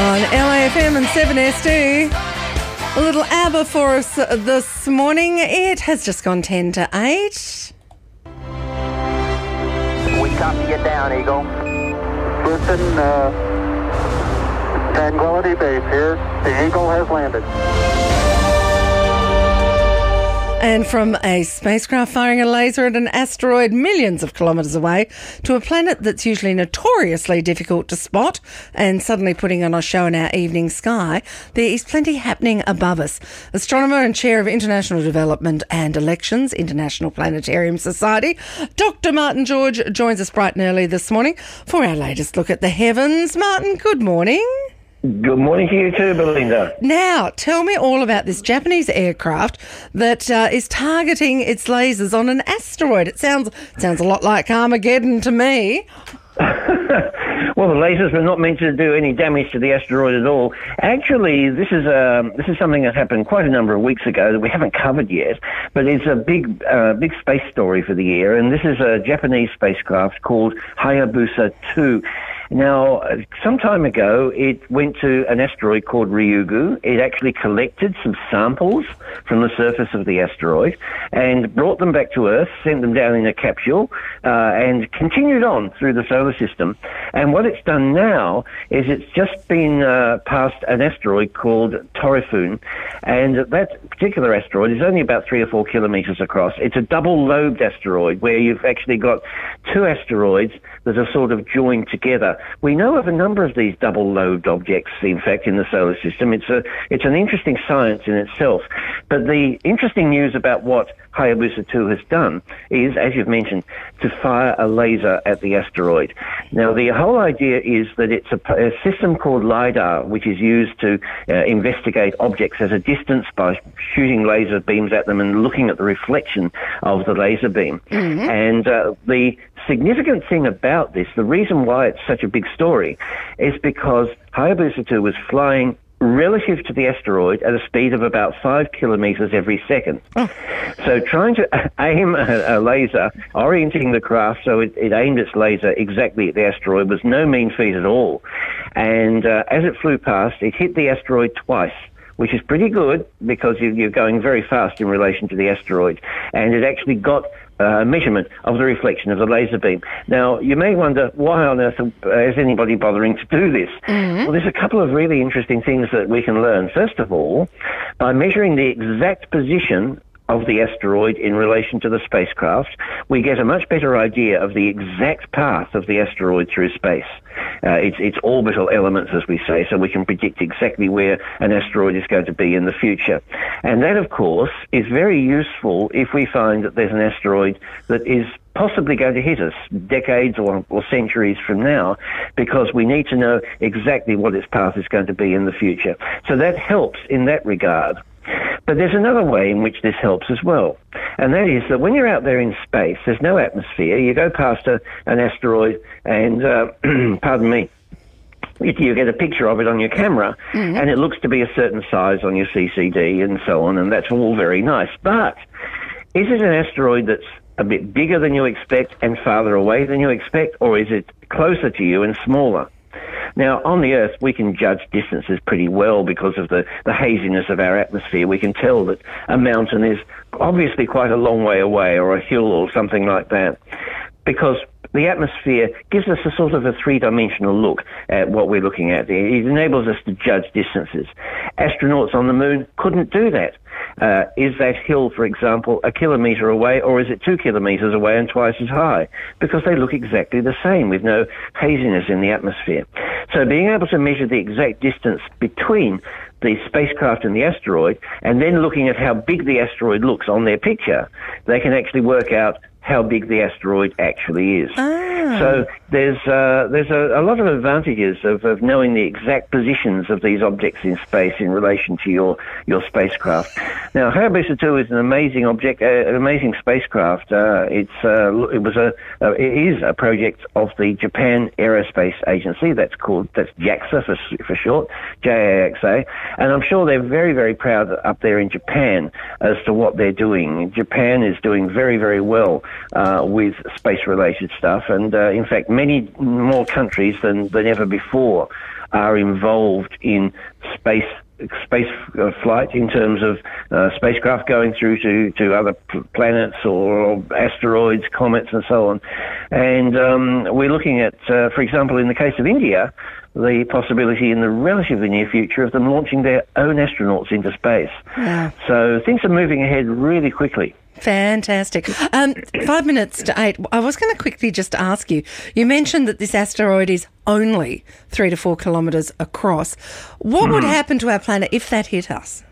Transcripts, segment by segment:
On LAFM and 7SD. A little ABBA for us this morning. It has just gone 10 to 8. We copy it down, Eagle. Listen, Tranquility Base here. The Eagle has landed. And from a spacecraft firing a laser at an asteroid millions of kilometres away to a planet that's usually notoriously difficult to spot and suddenly putting on a show in our evening sky, there is plenty happening above us. Astronomer and Chair of International Development and Elections, International Planetarium Society, Dr. Martin George joins us bright and early this morning for our latest look at the heavens. Martin, good morning. Good morning to you too, Belinda. Now, tell me all about this Japanese aircraft that is targeting its lasers on an asteroid. It sounds a lot like Armageddon to me. Well, the lasers were not meant to do any damage to the asteroid at all. Actually, this is something that happened quite a number of weeks ago that we haven't covered yet, but it's a big space story for the year, and this is a Japanese spacecraft called Hayabusa 2. Now, some time ago, it went to an asteroid called Ryugu. It actually collected some samples from the surface of the asteroid and brought them back to Earth, sent them down in a capsule, and continued on through the solar system. And what it's done now is it's just been past an asteroid called Torifun, and that particular asteroid is only about 3 or 4 kilometres across. It's a double-lobed asteroid where you've actually got two asteroids that are sort of joined together. We know of a number of these double-lobed objects, in fact, in the solar system. It's an interesting science in itself. But the interesting news about what Hayabusa 2 has done is, as you've mentioned, to fire a laser at the asteroid. Now, the whole idea is that it's a system called LiDAR, which is used to investigate objects at a distance by shooting laser beams at them and looking at the reflection of the laser beam. Mm-hmm. And the significant thing about this, the reason why it's such a big story, is because Hayabusa 2 was flying relative to the asteroid at a speed of about 5 kilometres every second. Oh. So trying to aim a laser, orienting the craft so it aimed its laser exactly at the asteroid was no mean feat at all. And as it flew past, it hit the asteroid twice, which is pretty good because you're going very fast in relation to the asteroid. And it actually got a measurement of the reflection of the laser beam. Now, you may wonder, why on earth is anybody bothering to do this? Mm-hmm. Well, there's a couple of really interesting things that we can learn. First of all, by measuring the exact position of the asteroid in relation to the spacecraft, we get a much better idea of the exact path of the asteroid through space. Its orbital elements, as we say, so we can predict exactly where an asteroid is going to be in the future. And that, of course, is very useful if we find that there's an asteroid that is possibly going to hit us decades or centuries from now, because we need to know exactly what its path is going to be in the future. So that helps in that regard. But there's another way in which this helps as well, and that is that when you're out there in space, there's no atmosphere. You go past an asteroid and, pardon me, you get a picture of it on your camera, mm-hmm. and it looks to be a certain size on your CCD and so on, and that's all very nice. But is it an asteroid that's a bit bigger than you expect and farther away than you expect, or is it closer to you and smaller? Now, on the Earth, we can judge distances pretty well because of the haziness of our atmosphere. We can tell that a mountain is obviously quite a long way away, or a hill or something like that, because the atmosphere gives us a sort of a three-dimensional look at what we're looking at. It enables us to judge distances. Astronauts on the moon couldn't do that. Is that hill, for example, 1 kilometre away, or is it 2 kilometres away and twice as high? Because they look exactly the same with no haziness in the atmosphere. So being able to measure the exact distance between the spacecraft and the asteroid, and then looking at how big the asteroid looks on their picture, they can actually work out how big the asteroid actually is. So there's a lot of advantages of knowing the exact positions of these objects in space in relation to your spacecraft. Now, Hayabusa 2 is an amazing object, an amazing spacecraft. It is a project of the Japan Aerospace Agency. That's JAXA for short, JAXA. And I'm sure they're very, very proud up there in Japan as to what they're doing. Japan is doing very, very well with space-related stuff, and in fact, many more countries than ever before are involved in space flight in terms of spacecraft going through to other planets or asteroids, comets, and so on. And we're looking at, for example, in the case of India, the possibility in the relatively near future of them launching their own astronauts into space. Wow. So things are moving ahead really quickly. Fantastic. 5 minutes to 8. I was going to quickly just ask you, you mentioned that this asteroid is only 3 to 4 kilometres across. What would happen to our planet if that hit us?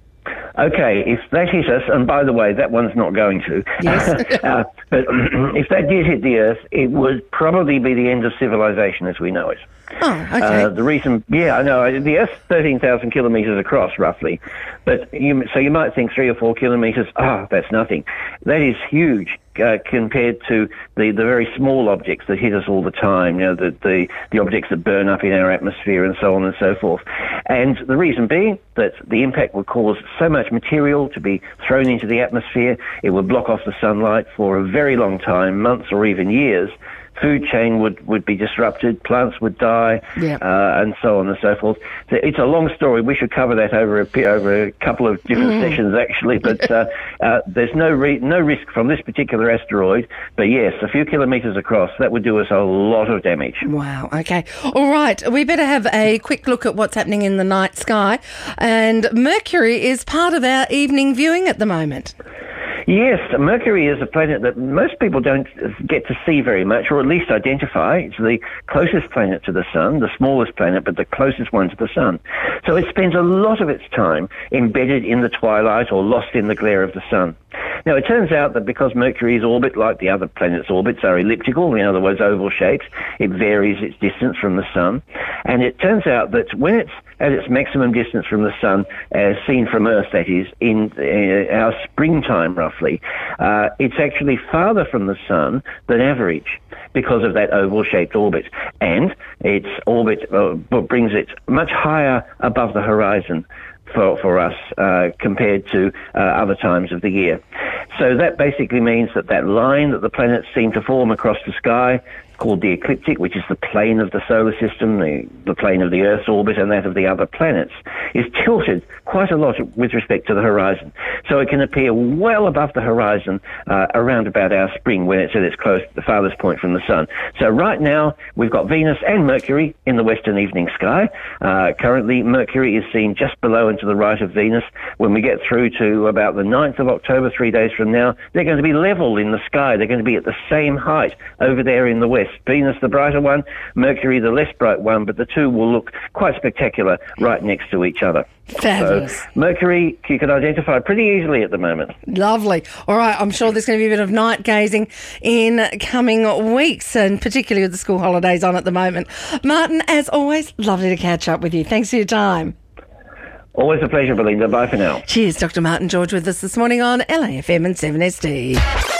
Okay, if that hit us, and by the way, that one's not going to. Yes. But if that did hit the Earth, it would probably be the end of civilization as we know it. Oh, okay. The reason, I know, the Earth's 13,000 kilometres across, roughly. But you might think 3 or 4 kilometres, that's nothing. That is huge compared to the very small objects that hit us all the time, the objects that burn up in our atmosphere and so on and so forth. And the reason being that the impact would cause so much material to be thrown into the atmosphere, it would block off the sunlight for a very long time, months or even years. Food chain would be disrupted, plants would die, and so on and so forth. So it's a long story. We should cover that over a couple of different sessions, actually. But there's no risk from this particular asteroid. But yes, a few kilometres across, that would do us a lot of damage. Wow. Okay. All right. We better have a quick look at what's happening in the night sky. And Mercury is part of our evening viewing at the moment. Yes, Mercury is a planet that most people don't get to see very much, or at least identify. It's the closest planet to the Sun, the smallest planet, but the closest one to the Sun. So it spends a lot of its time embedded in the twilight or lost in the glare of the Sun. Now, it turns out that because Mercury's orbit, like the other planets' orbits, are elliptical, in other words, oval shaped, it varies its distance from the Sun. And it turns out that when it's at its maximum distance from the Sun, as seen from Earth, that is, in our springtime, roughly, it's actually farther from the Sun than average because of that oval-shaped orbit. And its orbit brings it much higher above the horizon for us compared to other times of the year. So that basically means that line that the planets seem to form across the sky, called the ecliptic, which is the plane of the solar system, the plane of the Earth's orbit and that of the other planets, is tilted quite a lot with respect to the horizon. So it can appear well above the horizon around about our spring when it's at its the farthest point from the Sun. So right now, we've got Venus and Mercury in the western evening sky. Currently, Mercury is seen just below and to the right of Venus. When we get through to about the 9th of October, 3 days from now, they're going to be level in the sky. They're going to be at the same height over there in the west. Venus, the brighter one, Mercury, the less bright one, but the two will look quite spectacular right next to each other. Fabulous. So Mercury, you can identify pretty easily at the moment. Lovely. All right, I'm sure there's going to be a bit of night gazing in coming weeks, and particularly with the school holidays on at the moment. Martin, as always, lovely to catch up with you. Thanks for your time. Always a pleasure, Belinda. Bye for now. Cheers, Dr. Martin George with us this morning on LAFM and 7SD.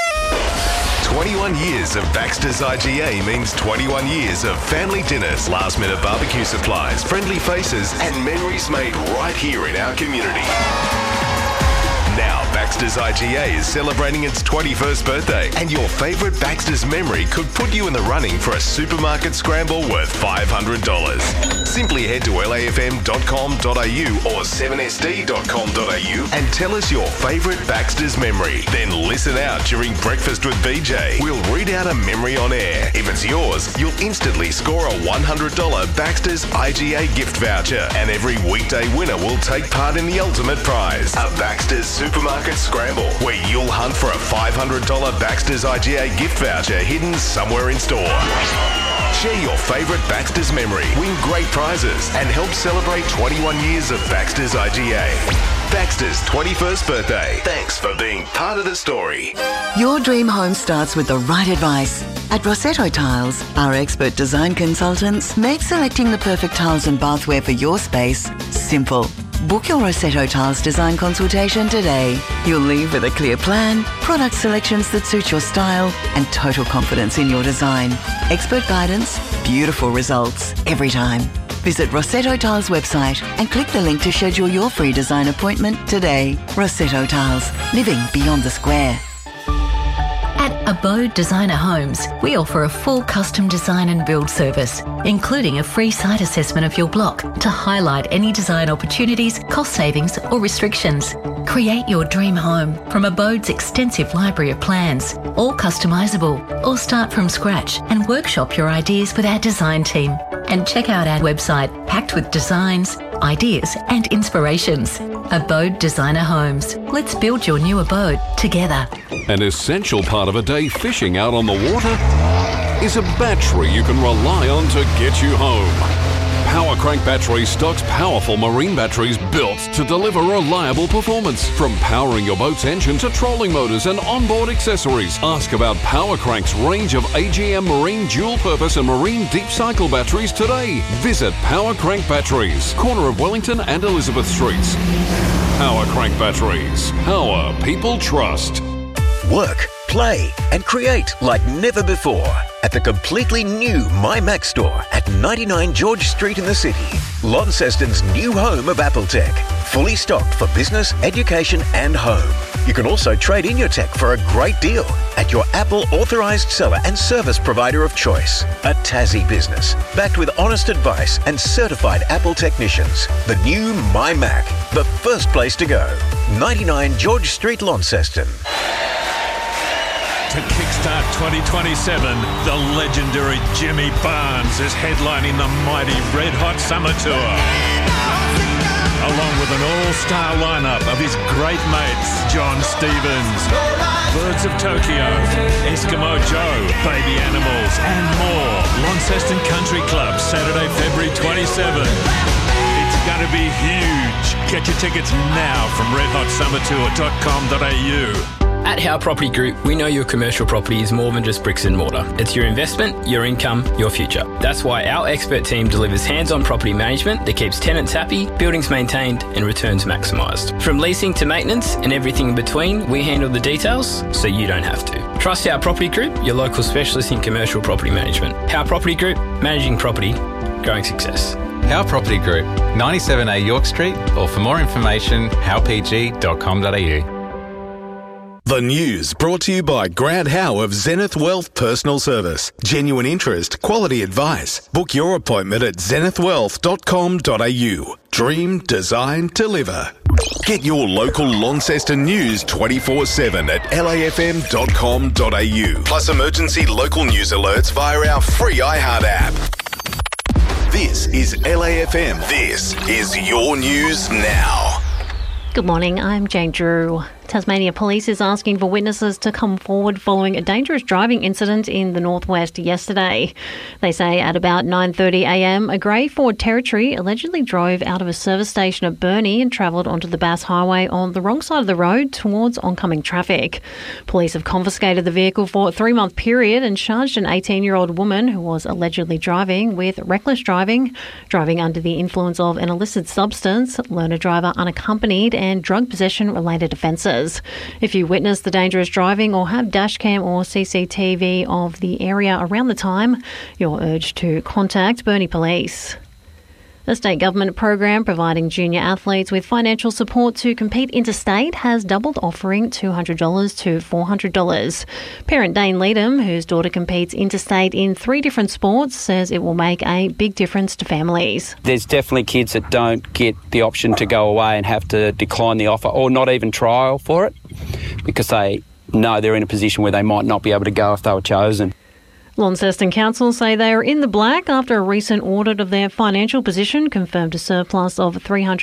21 years of Baxter's IGA means 21 years of family dinners, last-minute barbecue supplies, friendly faces, and memories made right here in our community. Now, Baxter's IGA is celebrating its 21st birthday, and your favourite Baxter's memory could put you in the running for a supermarket scramble worth $500. Simply head to lafm.com.au or 7sd.com.au and tell us your favourite Baxter's memory. Then listen out during Breakfast with BJ. We'll read out a memory on air. If it's yours, you'll instantly score a $100 Baxter's IGA gift voucher, and every weekday winner will take part in the ultimate prize, a Baxter's Supermarket Scramble, where you'll hunt for a $500 Baxter's IGA gift voucher hidden somewhere in store. Share your favourite Baxter's memory, win great prizes, and help celebrate 21 years of Baxter's IGA. Baxter's 21st birthday. Thanks for being part of the story. Your dream home starts with the right advice. At Rossetto Tiles, our expert design consultants make selecting the perfect tiles and bathware for your space simple. Book your Rossetto Tiles design consultation today. You'll leave with a clear plan, product selections that suit your style, and total confidence in your design. Expert guidance, beautiful results every time. Visit Rossetto Tiles website and click the link to schedule your free design appointment today. Rossetto Tiles, living beyond the square. At Abode Designer Homes, we offer a full custom design and build service, including a free site assessment of your block to highlight any design opportunities, cost savings or restrictions. Create your dream home from Abode's extensive library of plans, all customisable, or start from scratch and workshop your ideas with our design team. And check out our website packed with designs, ideas and inspirations. Abode Designer Homes. Let's build your new abode together. An essential part of a day fishing out on the water is a battery you can rely on to get you home. Power Crank Battery stocks powerful marine batteries built to deliver reliable performance. From powering your boat's engine to trolling motors and onboard accessories. Ask about Power Crank's range of AGM marine dual purpose and marine deep cycle batteries today. Visit Power Crank Batteries, corner of Wellington and Elizabeth Streets. Power Crank Batteries. Power people trust. Work, play and create like never before at the completely new MyMac store at 99 George Street in the city. Launceston's new home of Apple Tech. Fully stocked for business, education and home. You can also trade in your tech for a great deal at your Apple authorised seller and service provider of choice. A Tassie business, backed with honest advice and certified Apple technicians. The new MyMac, the first place to go. 99 George Street, Launceston. To kickstart 2027, the legendary Jimmy Barnes is headlining the mighty Red Hot Summer Tour. Along with an all-star lineup of his great mates, John Stevens, Birds of Tokyo, Eskimo Joe, Baby Animals and more. Launceston Country Club, Saturday, February 27. It's going to be huge. Get your tickets now from redhotsummertour.com.au. At Howe Property Group, we know your commercial property is more than just bricks and mortar. It's your investment, your income, your future. That's why our expert team delivers hands-on property management that keeps tenants happy, buildings maintained and returns maximised. From leasing to maintenance and everything in between, we handle the details so you don't have to. Trust Howe Property Group, your local specialist in commercial property management. Howe Property Group, managing property, growing success. Howe Property Group, 97A York Street, or for more information, howepg.com.au. The news brought to you by Grant Howe of Zenith Wealth Personal Service. Genuine interest, quality advice. Book your appointment at zenithwealth.com.au. Dream, design, deliver. Get your local Launceston news 24/7 at lafm.com.au. Plus emergency local news alerts via our free iHeart app. This is LAFM. This is your news now. Good morning, I'm Jane Drew. Tasmania Police is asking for witnesses to come forward following a dangerous driving incident in the northwest yesterday. They say at about 9:30am, a grey Ford Territory allegedly drove out of a service station at Burnie and travelled onto the Bass Highway on the wrong side of the road towards oncoming traffic. Police have confiscated the vehicle for a 3-month period and charged an 18-year-old woman who was allegedly driving with reckless driving, driving under the influence of an illicit substance, learner driver unaccompanied and drug possession-related offences. If you witnessed the dangerous driving or have dashcam or CCTV of the area around the time, you're urged to contact Burnie Police. The state government program providing junior athletes with financial support to compete interstate has doubled, offering $200 to $400. Parent Dane Leadham, whose daughter competes interstate in 3 different sports, says it will make a big difference to families. There's definitely kids that don't get the option to go away and have to decline the offer or not even trial for it because they know they're in a position where they might not be able to go if they were chosen. Launceston Council say they are in the black after a recent audit of their financial position confirmed a surplus of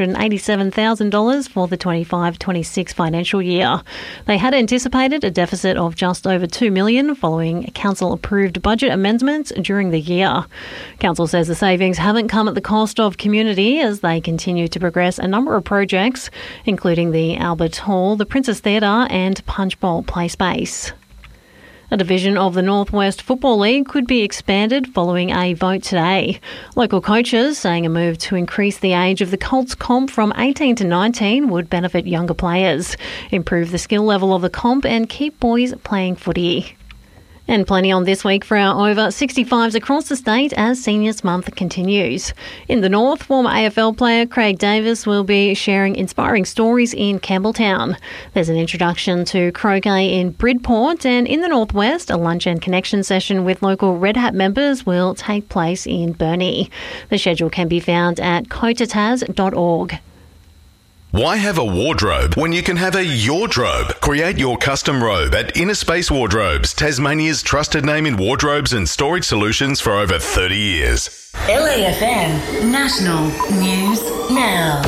$387,000 for the 25-26 financial year. They had anticipated a deficit of just over $2 million following council-approved budget amendments during the year. Council says the savings haven't come at the cost of community as they continue to progress a number of projects, including the Albert Hall, the Princess Theatre and Punch Bowl play space. A division of the Northwest Football League could be expanded following a vote today. Local coaches saying a move to increase the age of the Colts comp from 18 to 19 would benefit younger players, improve the skill level of the comp and keep boys playing footy. And plenty on this week for our over 65s across the state as Seniors Month continues. In the north, former AFL player Craig Davis will be sharing inspiring stories in Campbelltown. There's an introduction to croquet in Bridport, and in the northwest, a lunch and connection session with local Red Hat members will take place in Burnie. The schedule can be found at kotataz.org. Why have a wardrobe when you can have a yordrobe? Create your custom robe at Inner Space Wardrobes, Tasmania's trusted name in wardrobes and storage solutions for over 30 years. LAFM National News Now.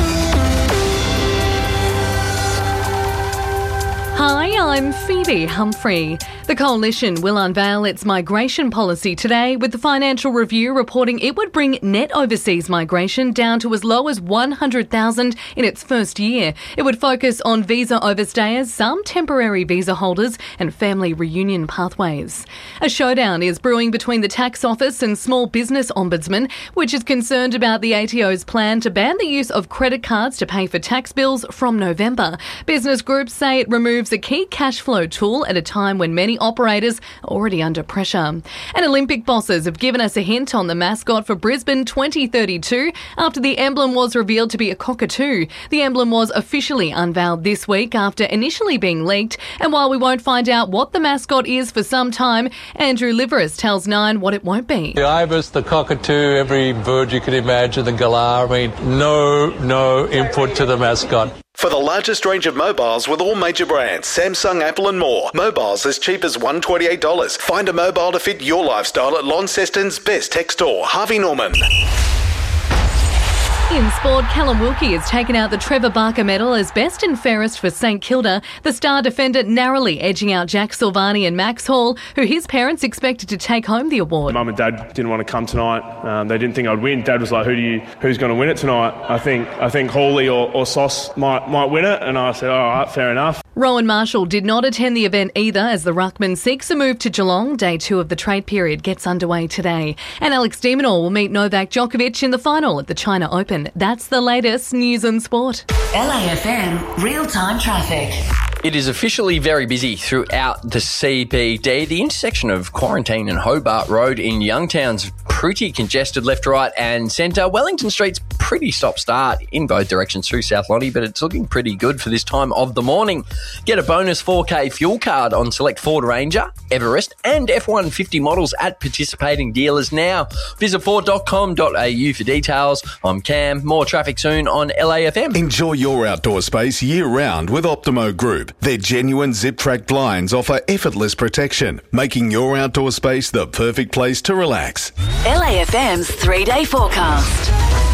Hi, I'm Phoebe Humphrey. The Coalition will unveil its migration policy today, with the Financial Review reporting it would bring net overseas migration down to as low as 100,000 in its first year. It would focus on visa overstayers, some temporary visa holders, and family reunion pathways. A showdown is brewing between the Tax Office and Small Business Ombudsman, which is concerned about the ATO's plan to ban the use of credit cards to pay for tax bills from November. Business groups say it removes a key cash flow tool at a time when many operators are already under pressure. And Olympic bosses have given us a hint on the mascot for Brisbane 2032 after the emblem was revealed to be a cockatoo. The emblem was officially unveiled this week after initially being leaked, and while we won't find out what the mascot is for some time, Andrew Liveris tells Nine what it won't be. The ibis, the cockatoo, every bird you can imagine, the galah, I mean, no input to the mascot. For the largest range of mobiles with all major brands, Samsung, Apple and more. Mobiles as cheap as $128. Find a mobile to fit your lifestyle at Launceston's best tech store, Harvey Norman. In sport, Callum Wilkie has taken out the Trevor Barker medal as best and fairest for St Kilda, the star defender narrowly edging out Jack Silvani and Max Hall, who his parents expected to take home the award. Mum and Dad didn't want to come tonight. They didn't think I'd win. Dad was like, who's going to win it tonight? I think Hawley or Sauce might win it, and I said, all right, fair enough. Rowan Marshall did not attend the event either, as the ruckman seeks a move to Geelong. Day 2 of the trade period gets underway today. And Alex de Minaur will meet Novak Djokovic in the final at the China Open. That's the latest news and sport. LAFM real-time traffic. It is officially very busy throughout the CBD. The intersection of Quarantine and Hobart Road in Youngtown's pretty congested left, right and centre. Wellington Street's pretty stop-start in both directions through South Lonnie, but it's looking pretty good for this time of the morning. Get a bonus 4K fuel card on select Ford Ranger, Everest and F-150 models at participating dealers now. Visit Ford.com.au for details. I'm Cam. More traffic soon on LAFM. Enjoy your outdoor space year-round with Optimo Group. Their genuine zip-track blinds offer effortless protection, making your outdoor space the perfect place to relax. LAFM's 3-day forecast.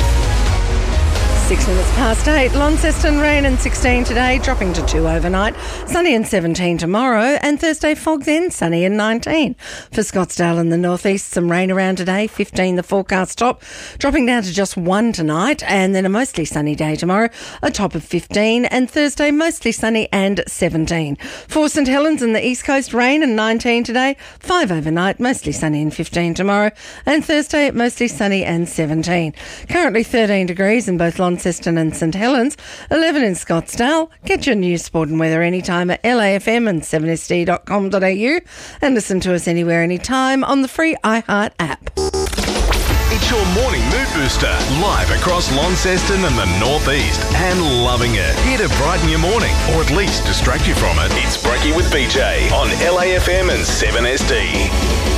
6 minutes past 8. Launceston rain and 16 today, dropping to 2 overnight. Sunny and 17 tomorrow, and Thursday fog then sunny and 19. For Scottsdale in the northeast, some rain around today, 15 the forecast top, dropping down to just 1 tonight, and then a mostly sunny day tomorrow, a top of 15, and Thursday mostly sunny and 17. For St Helens in the east coast, rain and 19 today, 5 overnight, mostly sunny and 15 tomorrow, and Thursday mostly sunny and 17. Currently 13 degrees in both Launceston and St Helens, 11 in Scottsdale. Get your news, sport and weather anytime at LAFM and 7sd.com.au, and listen to us anywhere, anytime on the free iHeart app. It's your morning mood booster, live across Launceston and the northeast, and loving it. Here to brighten your morning, or at least distract you from it. It's Brekkie with BJ on LAFM and 7SD.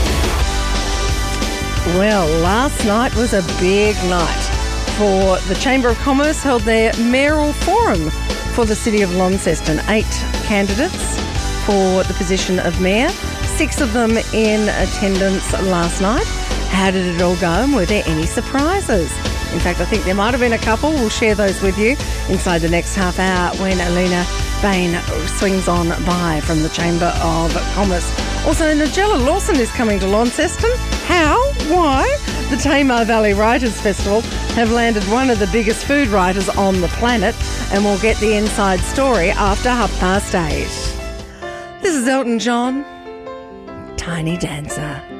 Well, last night was a big night for the Chamber of Commerce held their mayoral forum for the city of Launceston. 8 candidates for the position of mayor, 6 of them in attendance last night. How did it all go, and were there any surprises? In fact, I think there might have been a couple. We'll share those with you inside the next half hour when Alina Bain swings on by from the Chamber of Commerce. Also, Nigella Lawson is coming to Launceston. How? Why? The Tamar Valley Writers Festival have landed one of the biggest food writers on the planet, and we'll get the inside story after 8:30. This is Elton John, Tiny Dancer.